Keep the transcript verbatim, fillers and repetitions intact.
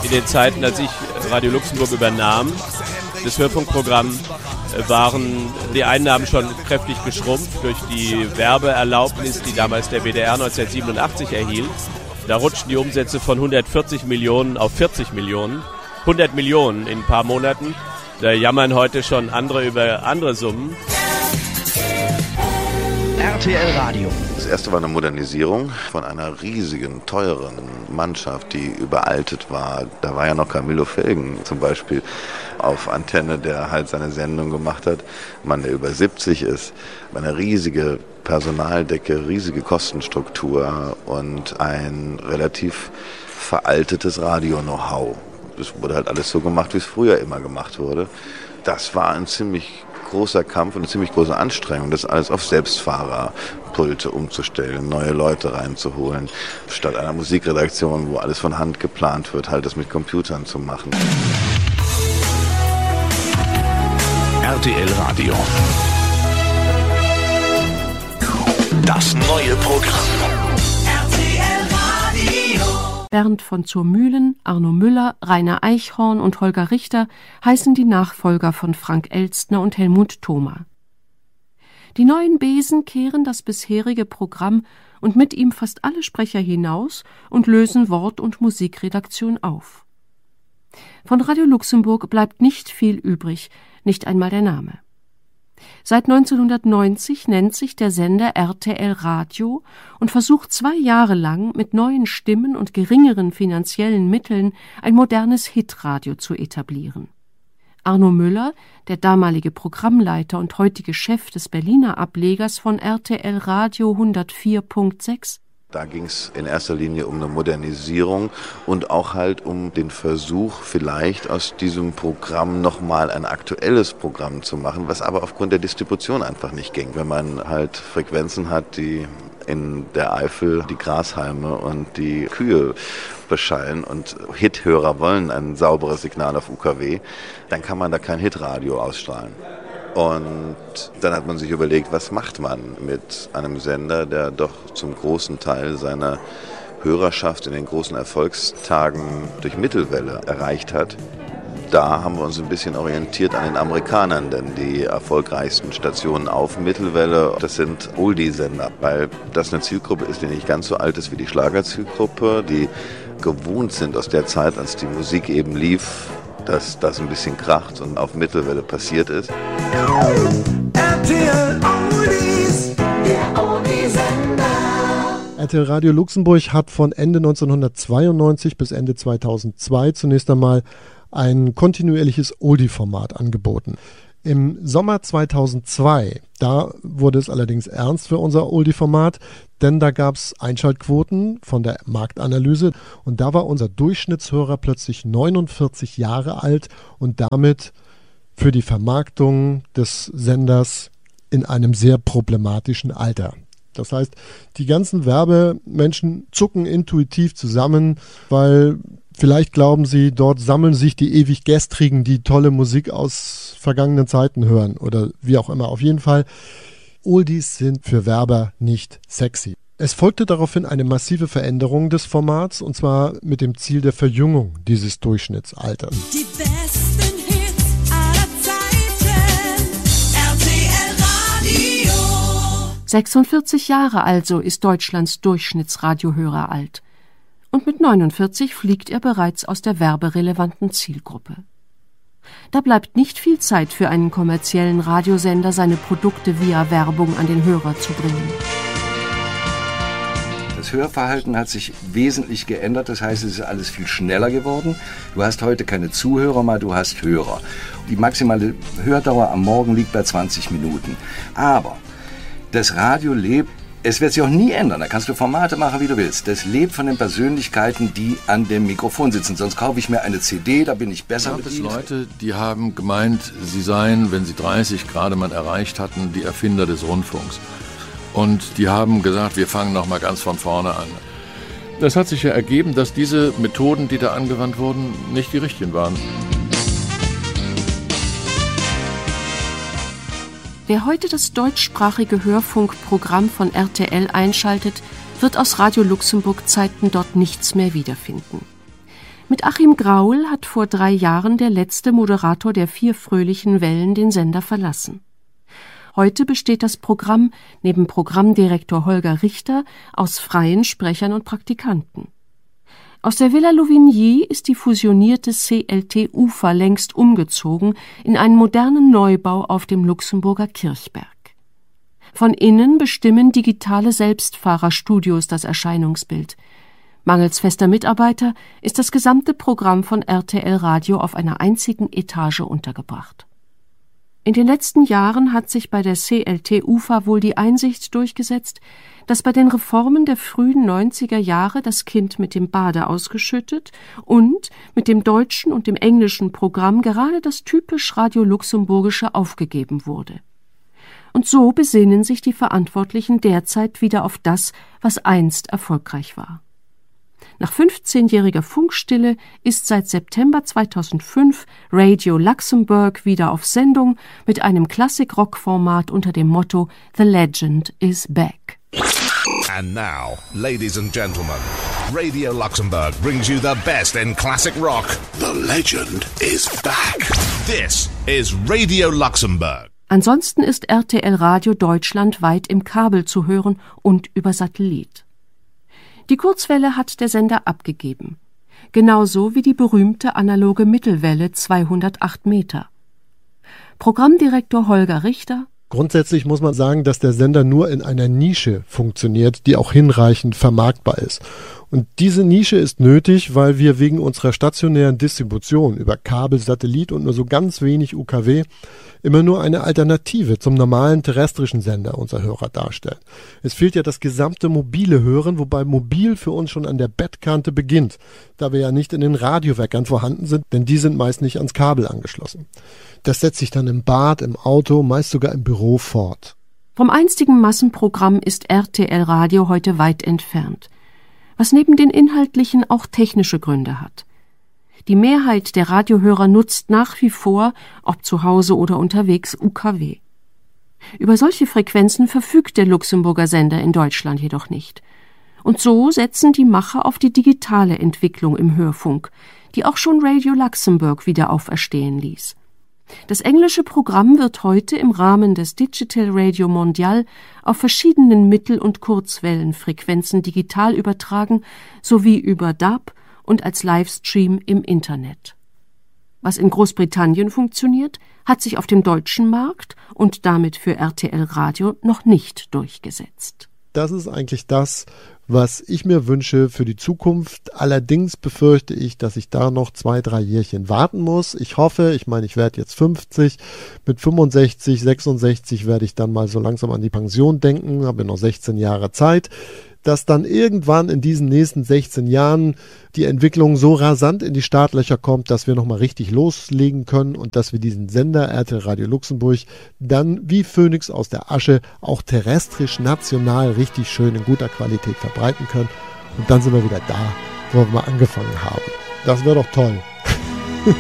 In den Zeiten, als ich Radio Luxemburg übernahm, das Hörfunkprogramm, waren die Einnahmen schon kräftig geschrumpft durch die Werbeerlaubnis, die damals der W D R neunzehnhundertsiebenundachtzig erhielt. Da rutschten die Umsätze von hundertvierzig Millionen auf vierzig Millionen. hundert Millionen in ein paar Monaten. Da jammern heute schon andere über andere Summen. R T L Radio. Das erste war eine Modernisierung von einer riesigen, teuren Mannschaft, die überaltet war. Da war ja noch Camillo Felgen zum Beispiel auf Antenne, der halt seine Sendung gemacht hat. Ein Mann, der über siebzig ist. Eine riesige Personaldecke, riesige Kostenstruktur und ein relativ veraltetes Radio-Know-how. Es wurde halt alles so gemacht, wie es früher immer gemacht wurde. Das war ein ziemlich großer Kampf und eine ziemlich große Anstrengung, das alles auf Selbstfahrerpulte umzustellen, neue Leute reinzuholen, statt einer Musikredaktion, wo alles von Hand geplant wird, halt das mit Computern zu machen. R T L Radio. Das neue Programm. R T L Radio. Bernd von Zurmühlen, Arno Müller, Rainer Eichhorn und Holger Richter heißen die Nachfolger von Frank Elstner und Helmut Thoma. Die neuen Besen kehren das bisherige Programm und mit ihm fast alle Sprecher hinaus und lösen Wort- und Musikredaktion auf. Von Radio Luxemburg bleibt nicht viel übrig, nicht einmal der Name. Seit neunzehnhundertneunzig nennt sich der Sender R T L Radio und versucht zwei Jahre lang mit neuen Stimmen und geringeren finanziellen Mitteln ein modernes Hitradio zu etablieren. Arno Müller, der damalige Programmleiter und heutige Chef des Berliner Ablegers von R T L Radio hundertvier Punkt sechs, da ging es in erster Linie um eine Modernisierung und auch halt um den Versuch, vielleicht aus diesem Programm nochmal ein aktuelles Programm zu machen, was aber aufgrund der Distribution einfach nicht ging. Wenn man halt Frequenzen hat, die in der Eifel die Grashalme und die Kühe beschallen und Hithörer wollen ein sauberes Signal auf U K W, dann kann man da kein Hitradio ausstrahlen. Und dann hat man sich überlegt, was macht man mit einem Sender, der doch zum großen Teil seiner Hörerschaft in den großen Erfolgstagen durch Mittelwelle erreicht hat. Da haben wir uns ein bisschen orientiert an den Amerikanern, denn die erfolgreichsten Stationen auf Mittelwelle, das sind Oldie-Sender, weil das eine Zielgruppe ist, die nicht ganz so alt ist wie die Schlagerzielgruppe, die gewohnt sind aus der Zeit, als die Musik eben lief, dass das ein bisschen kracht und auf Mittelwelle passiert ist. R T L Oldies, der Oldie-Sender. R T L Radio Luxemburg hat von Ende neunzehnhundertzweiundneunzig bis Ende zweitausendzwei zunächst einmal ein kontinuierliches Oldie-Format angeboten. Im Sommer zweitausendzwei, da wurde es allerdings ernst für unser Oldie-Format, denn da gab es Einschaltquoten von der Marktanalyse und da war unser Durchschnittshörer plötzlich neunundvierzig Jahre alt und damit für die Vermarktung des Senders in einem sehr problematischen Alter. Das heißt, die ganzen Werbemenschen zucken intuitiv zusammen, weil vielleicht glauben sie, dort sammeln sich die ewig Gestrigen, die tolle Musik aus vergangenen Zeiten hören oder wie auch immer. Auf jeden Fall, Oldies sind für Werber nicht sexy. Es folgte daraufhin eine massive Veränderung des Formats und zwar mit dem Ziel der Verjüngung dieses Durchschnittsalters. Die besten Hits aller Zeiten. R T L Radio. sechsundvierzig Jahre also ist Deutschlands Durchschnittsradiohörer alt. Und mit neunundvierzig fliegt er bereits aus der werberelevanten Zielgruppe. Da bleibt nicht viel Zeit für einen kommerziellen Radiosender, seine Produkte via Werbung an den Hörer zu bringen. Das Hörverhalten hat sich wesentlich geändert, das heißt, es ist alles viel schneller geworden. Du hast heute keine Zuhörer mehr, du hast Hörer. Die maximale Hördauer am Morgen liegt bei zwanzig Minuten. Aber das Radio lebt, es wird sich auch nie ändern, da kannst du Formate machen, wie du willst. Das lebt von den Persönlichkeiten, die an dem Mikrofon sitzen. Sonst kaufe ich mir eine C D, da bin ich besser bedient. Es gab Leute, die haben gemeint, sie seien, wenn sie dreißig gerade mal erreicht hatten, die Erfinder des Rundfunks. Und die haben gesagt, wir fangen nochmal ganz von vorne an. Das hat sich ja ergeben, dass diese Methoden, die da angewandt wurden, nicht die richtigen waren. Wer heute das deutschsprachige Hörfunkprogramm von R T L einschaltet, wird aus Radio Luxemburg Zeiten dort nichts mehr wiederfinden. Mit Achim Graul hat vor drei Jahren der letzte Moderator der vier fröhlichen Wellen den Sender verlassen. Heute besteht das Programm neben Programmdirektor Holger Richter aus freien Sprechern und Praktikanten. Aus der Villa Louvigny ist die fusionierte C L T Ufa längst umgezogen in einen modernen Neubau auf dem Luxemburger Kirchberg. Von innen bestimmen digitale Selbstfahrerstudios das Erscheinungsbild. Mangels fester Mitarbeiter ist das gesamte Programm von R T L Radio auf einer einzigen Etage untergebracht. In den letzten Jahren hat sich bei der C L T Ufa wohl die Einsicht durchgesetzt, dass bei den Reformen der frühen neunziger Jahre das Kind mit dem Bade ausgeschüttet und mit dem deutschen und dem englischen Programm gerade das typisch Radio-Luxemburgische aufgegeben wurde. Und so besinnen sich die Verantwortlichen derzeit wieder auf das, was einst erfolgreich war. Nach fünfzehnjähriger Funkstille ist seit September zweitausendfünf Radio Luxembourg wieder auf Sendung mit einem Klassik-Rock-Format unter dem Motto The Legend is Back. And now, ladies and gentlemen, Radio Luxembourg brings you the best in classic rock. The legend is back. This is Radio Luxembourg. Ansonsten ist R T L Radio deutschlandweit im Kabel zu hören und über Satellit. Die Kurzwelle hat der Sender abgegeben, genauso wie die berühmte analoge Mittelwelle zweihundertacht Meter. Programmdirektor Holger Richter: Grundsätzlich muss man sagen, dass der Sender nur in einer Nische funktioniert, die auch hinreichend vermarktbar ist. Und diese Nische ist nötig, weil wir wegen unserer stationären Distribution über Kabel, Satellit und nur so ganz wenig U K W immer nur eine Alternative zum normalen terrestrischen Sender unser Hörer darstellen. Es fehlt ja das gesamte mobile Hören, wobei mobil für uns schon an der Bettkante beginnt, da wir ja nicht in den Radioweckern vorhanden sind, denn die sind meist nicht ans Kabel angeschlossen. Das setzt sich dann im Bad, im Auto, meist sogar im Büro fort. Vom einstigen Massenprogramm ist R T L Radio heute weit entfernt, was neben den inhaltlichen auch technische Gründe hat. Die Mehrheit der Radiohörer nutzt nach wie vor, ob zu Hause oder unterwegs, U K W. Über solche Frequenzen verfügt der Luxemburger Sender in Deutschland jedoch nicht. Und so setzen die Macher auf die digitale Entwicklung im Hörfunk, die auch schon Radio Luxembourg wieder auferstehen ließ. Das englische Programm wird heute im Rahmen des Digital Radio Mondial auf verschiedenen Mittel- und Kurzwellenfrequenzen digital übertragen, sowie über D A B und als Livestream im Internet. Was in Großbritannien funktioniert, hat sich auf dem deutschen Markt und damit für R T L Radio noch nicht durchgesetzt. Das ist eigentlich das, was ich mir wünsche für die Zukunft. Allerdings befürchte ich, dass ich da noch zwei, drei Jährchen warten muss. Ich hoffe, ich meine, ich werde jetzt fünfzig, mit fünfundsechzig, sechsundsechzig werde ich dann mal so langsam an die Pension denken, habe noch sechzehn Jahre Zeit, dass dann irgendwann in diesen nächsten sechzehn Jahren die Entwicklung so rasant in die Startlöcher kommt, dass wir nochmal richtig loslegen können und dass wir diesen Sender R T L Radio Luxemburg dann wie Phönix aus der Asche auch terrestrisch, national richtig schön in guter Qualität verbreiten können. Und dann sind wir wieder da, wo wir mal angefangen haben. Das wäre doch toll.